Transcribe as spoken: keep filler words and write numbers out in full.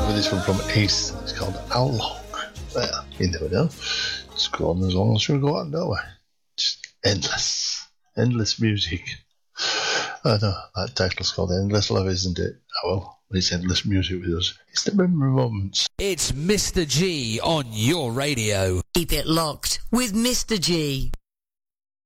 for this one from Ace. It's called How Long? Well, you never know. It's go on as long as we go on, don't we? Just endless. Endless music. I know, that title's called Endless Love, isn't it? Oh well, it's endless music with us. It's the memory moments. It's Mister G on your radio. Keep it locked with Mister G.